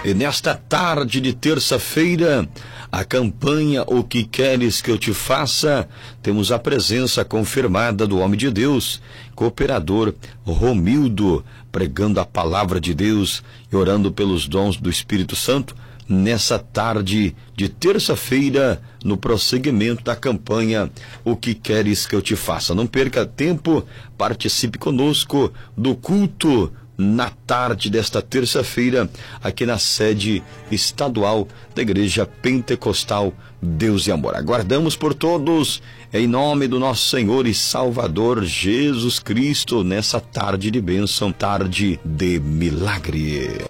E nesta tarde de terça-feira, a campanha O Que Queres Que Eu Te Faça, temos a presença confirmada do homem de Deus, cooperador Romildo, pregando a palavra de Deus e orando pelos dons do Espírito Santo, nessa tarde de terça-feira, no prosseguimento da campanha O Que Queres Que Eu Te Faça. Não perca tempo, participe conosco do culto na tarde desta terça-feira, aqui na sede estadual da Igreja Pentecostal Deus e Amor. Aguardamos por todos, em nome do nosso Senhor e Salvador Jesus Cristo, nessa tarde de bênção, tarde de milagre.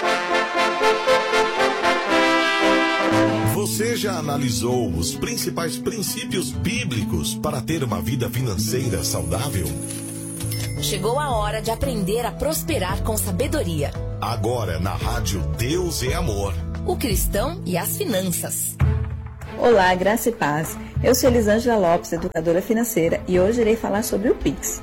Você já analisou os principais princípios bíblicos para ter uma vida financeira saudável? Chegou a hora de aprender a prosperar com sabedoria. Agora na rádio Deus e Amor. O cristão e as finanças. Olá, graça e paz. Eu sou Elisângela Lopes, educadora financeira, e hoje irei falar sobre o Pix.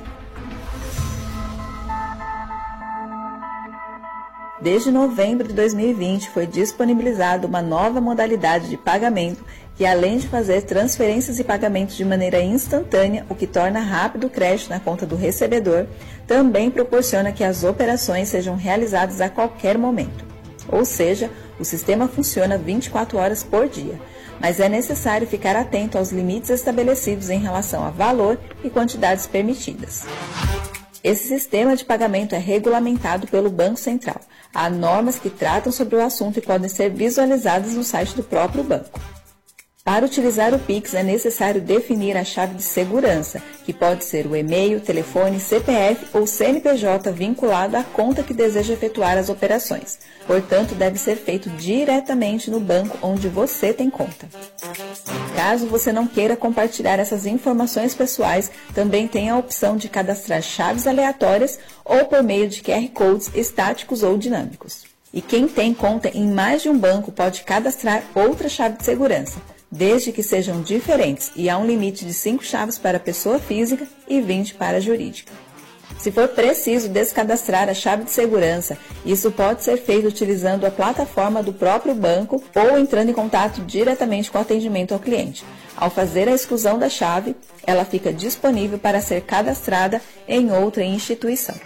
Desde novembro de 2020 foi disponibilizada uma nova modalidade de pagamento que, além de fazer transferências e pagamentos de maneira instantânea, o que torna rápido o crédito na conta do recebedor, também proporciona que as operações sejam realizadas a qualquer momento. Ou seja, o sistema funciona 24 horas por dia, mas é necessário ficar atento aos limites estabelecidos em relação a valor e quantidades permitidas. Esse sistema de pagamento é regulamentado pelo Banco Central. Há normas que tratam sobre o assunto e podem ser visualizadas no site do próprio banco. Para utilizar o Pix é necessário definir a chave de segurança, que pode ser o e-mail, telefone, CPF ou CNPJ vinculado à conta que deseja efetuar as operações. Portanto, deve ser feito diretamente no banco onde você tem conta. Caso você não queira compartilhar essas informações pessoais, também tem a opção de cadastrar chaves aleatórias ou por meio de QR Codes estáticos ou dinâmicos. E quem tem conta em mais de um banco pode cadastrar outra chave de segurança, desde que sejam diferentes, e há um limite de 5 chaves para pessoa física e 20 para jurídica. Se for preciso descadastrar a chave de segurança, isso pode ser feito utilizando a plataforma do próprio banco ou entrando em contato diretamente com o atendimento ao cliente. Ao fazer a exclusão da chave, ela fica disponível para ser cadastrada em outra instituição.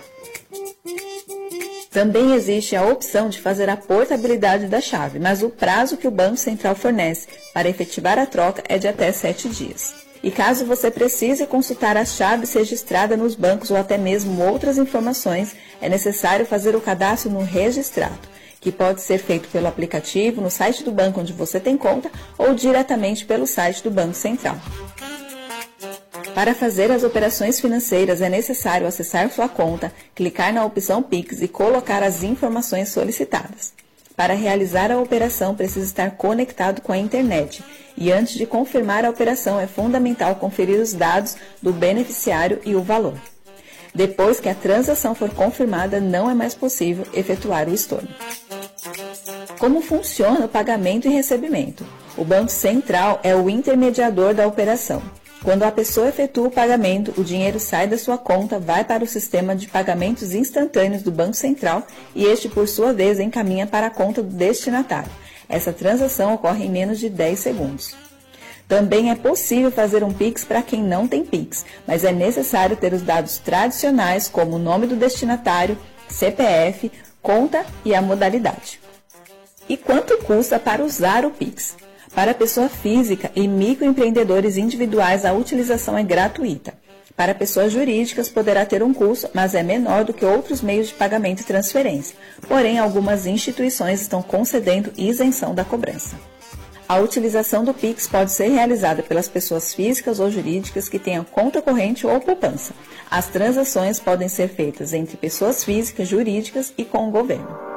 Também existe a opção de fazer a portabilidade da chave, mas o prazo que o Banco Central fornece para efetivar a troca é de até 7 dias. E caso você precise consultar as chaves registradas nos bancos ou até mesmo outras informações, é necessário fazer o cadastro no registrado, que pode ser feito pelo aplicativo, no site do banco onde você tem conta ou diretamente pelo site do Banco Central. Para fazer as operações financeiras é necessário acessar sua conta, clicar na opção Pix e colocar as informações solicitadas. Para realizar a operação, precisa estar conectado com a internet e antes de confirmar a operação é fundamental conferir os dados do beneficiário e o valor. Depois que a transação for confirmada, não é mais possível efetuar o estorno. Como funciona o pagamento e recebimento? O Banco Central é o intermediador da operação. Quando a pessoa efetua o pagamento, o dinheiro sai da sua conta, vai para o sistema de pagamentos instantâneos do Banco Central e este, por sua vez, encaminha para a conta do destinatário. Essa transação ocorre em menos de 10 segundos. Também é possível fazer um Pix para quem não tem Pix, mas é necessário ter os dados tradicionais como o nome do destinatário, CPF, conta e a modalidade. E quanto custa para usar o Pix? Para pessoa física e microempreendedores individuais, a utilização é gratuita. Para pessoas jurídicas, poderá ter um custo, mas é menor do que outros meios de pagamento e transferência. Porém, algumas instituições estão concedendo isenção da cobrança. A utilização do Pix pode ser realizada pelas pessoas físicas ou jurídicas que tenham conta corrente ou poupança. As transações podem ser feitas entre pessoas físicas, jurídicas e com o governo.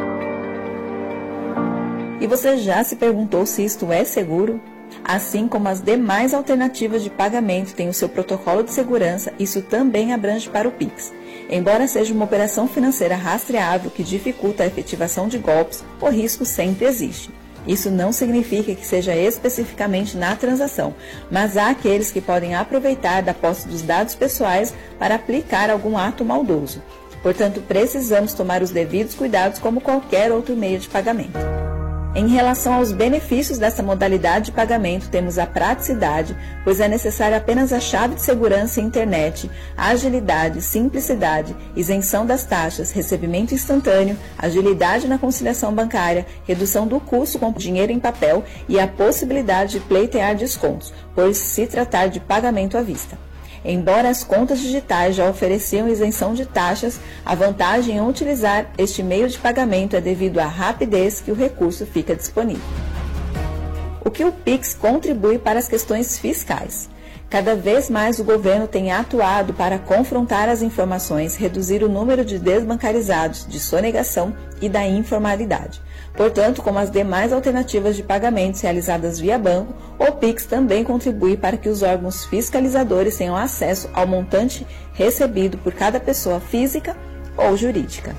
E você já se perguntou se isto é seguro? Assim como as demais alternativas de pagamento têm o seu protocolo de segurança, isso também abrange para o Pix. Embora seja uma operação financeira rastreável que dificulta a efetivação de golpes, o risco sempre existe. Isso não significa que seja especificamente na transação, mas há aqueles que podem aproveitar da posse dos dados pessoais para aplicar algum ato maldoso. Portanto, precisamos tomar os devidos cuidados como qualquer outro meio de pagamento. Em relação aos benefícios dessa modalidade de pagamento, temos a praticidade, pois é necessária apenas a chave de segurança e internet, a agilidade, simplicidade, isenção das taxas, recebimento instantâneo, agilidade na conciliação bancária, redução do custo com dinheiro em papel e a possibilidade de pleitear descontos, por se tratar de pagamento à vista. Embora as contas digitais já ofereciam isenção de taxas, a vantagem em utilizar este meio de pagamento é devido à rapidez que o recurso fica disponível. O que o Pix contribui para as questões fiscais? Cada vez mais o governo tem atuado para confrontar as informações, reduzir o número de desbancarizados, de sonegação e da informalidade. Portanto, como as demais alternativas de pagamentos realizadas via banco, o Pix também contribui para que os órgãos fiscalizadores tenham acesso ao montante recebido por cada pessoa física ou jurídica.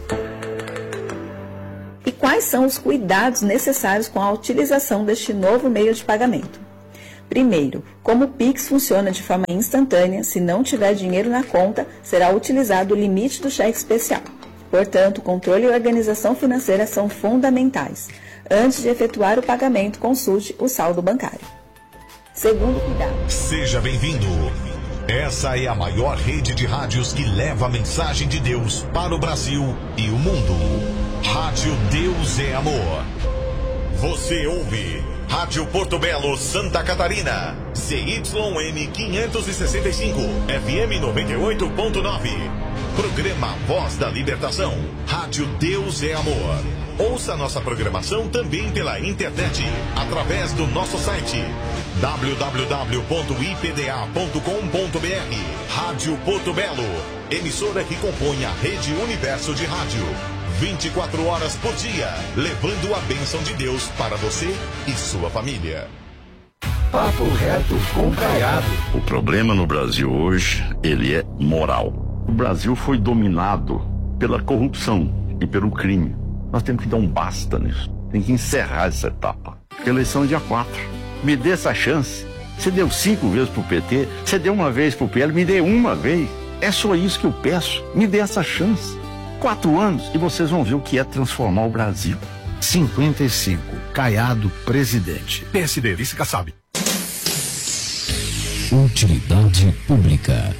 E quais são os cuidados necessários com a utilização deste novo meio de pagamento? Primeiro, como o Pix funciona de forma instantânea, se não tiver dinheiro na conta, será utilizado o limite do cheque especial. Portanto, controle e organização financeira são fundamentais. Antes de efetuar o pagamento, consulte o saldo bancário. Segundo cuidado. Seja bem-vindo. Essa é a maior rede de rádios que leva a mensagem de Deus para o Brasil e o mundo. Rádio Deus é Amor. Você ouve Rádio Porto Belo, Santa Catarina. CYM 565, FM 98.9. Programa Voz da Libertação. Rádio Deus é Amor. Ouça nossa programação também pela internet, através do nosso site www.ipda.com.br. Rádio Porto Belo, emissora que compõe a Rede Universo de Rádio. 24 horas por dia, levando a bênção de Deus para você e sua família. Papo reto com Caiado. O problema no Brasil hoje, ele é moral. O Brasil foi dominado pela corrupção e pelo crime. Nós temos que dar um basta nisso. Tem que encerrar essa etapa. A eleição é dia 4. Me dê essa chance. Você deu 5 vezes pro PT, você deu uma vez pro PL, me dê uma vez. É só isso que eu peço. Me dê essa chance. 4 anos e vocês vão ver o que é transformar o Brasil. 55. Caiado, presidente. PSD, vice Kassab. Utilidade pública.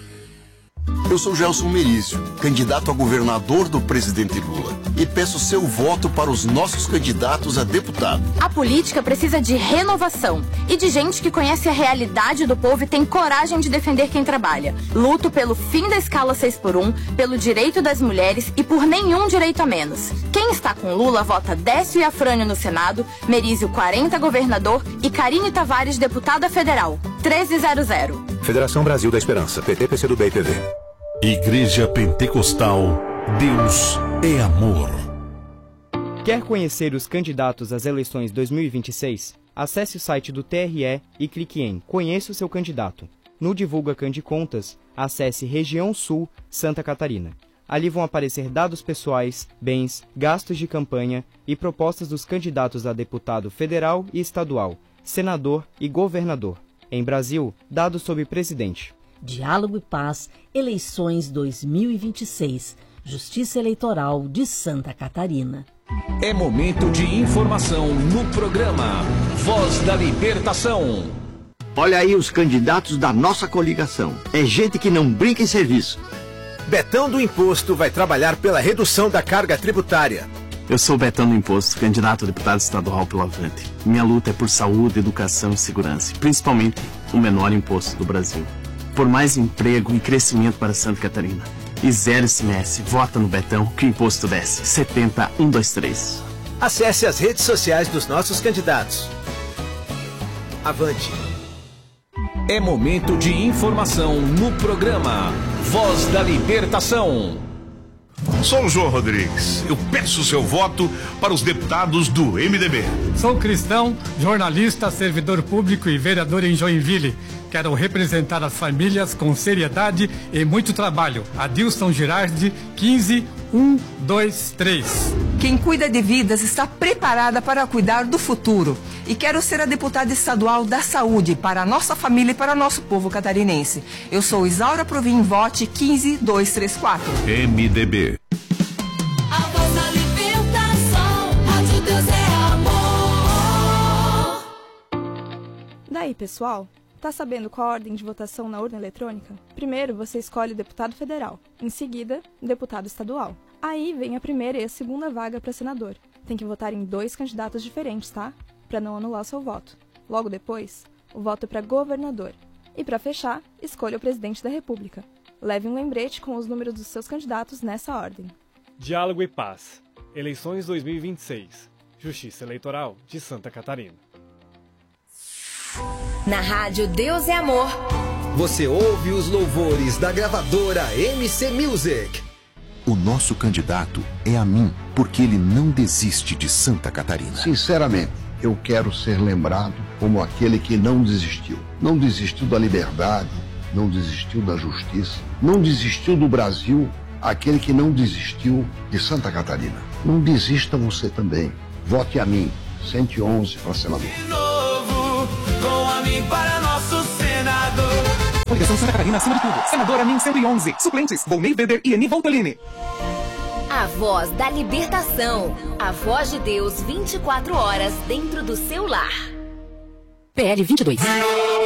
Eu sou Gelson Merício, candidato a governador do presidente Lula, e peço seu voto para os nossos candidatos a deputado. A política precisa de renovação e de gente que conhece a realidade do povo e tem coragem de defender quem trabalha. Luto pelo fim da escala 6x1, pelo direito das mulheres e por nenhum direito a menos. Quem está com Lula vota Décio e Afrânio no Senado, Merício 40 governador e Karine Tavares deputada federal. 1300. Federação Brasil da Esperança, PT, PCdoB e PV. Igreja Pentecostal, Deus é Amor. Quer conhecer os candidatos às eleições 2026? Acesse o site do TRE e clique em Conheça o seu candidato. No Divulga Candicontas, acesse Região Sul, Santa Catarina. Ali vão aparecer dados pessoais, bens, gastos de campanha e propostas dos candidatos a deputado federal e estadual, senador e governador. Em Brasil, dados sobre presidente. Diálogo e Paz, eleições 2026, Justiça Eleitoral de Santa Catarina. É momento de informação no programa Voz da Libertação. Olha aí os candidatos da nossa coligação. É gente que não brinca em serviço. Betão do Imposto vai trabalhar pela redução da carga tributária. Eu sou Betão do Imposto, candidato a deputado estadual pelo Avante. Minha luta é por saúde, educação e segurança, principalmente o menor imposto do Brasil. Por mais emprego e crescimento para Santa Catarina. E 0 ICMS, vota no Betão que o imposto desce. 70123. Acesse as redes sociais dos nossos candidatos. Avante. É momento de informação no programa Voz da Libertação. Sou o João Rodrigues. Eu peço seu voto para os deputados do MDB. Sou cristão, jornalista, servidor público e vereador em Joinville. Quero representar as famílias com seriedade e muito trabalho. Adilson Girardi, 15123. Quem cuida de vidas está preparada para cuidar do futuro. E quero ser a deputada estadual da saúde para a nossa família e para o nosso povo catarinense. Eu sou Isaura Provim, vote 15234. MDB. A voz da libertação, Rádio Deus é amor. Daí, pessoal? Tá sabendo qual a ordem de votação na urna eletrônica? Primeiro, você escolhe deputado federal. Em seguida, deputado estadual. Aí vem a primeira e a segunda vaga para senador. Tem que votar em 2 candidatos diferentes, tá? Para não anular seu voto. Logo depois, o voto é para governador. E para fechar, escolha o presidente da República. Leve um lembrete com os números dos seus candidatos nessa ordem. Diálogo e Paz. Eleições 2026. Justiça Eleitoral de Santa Catarina. Na rádio Deus é Amor. Você ouve os louvores da gravadora MC Music. O nosso candidato é a mim, porque ele não desiste de Santa Catarina. Sinceramente, eu quero ser lembrado como aquele que não desistiu. Não desistiu da liberdade, não desistiu da justiça, não desistiu do Brasil, aquele que não desistiu de Santa Catarina. Não desista você também. Vote a mim, 111 para senador. De novo, com a mim para nosso senador. Coligação Santa Catarina acima de tudo. Senadora MIM 111. Suplentes, Volney Weber e Eni Voltolini. A voz da libertação. A voz de Deus 24 horas dentro do seu lar. PL 22.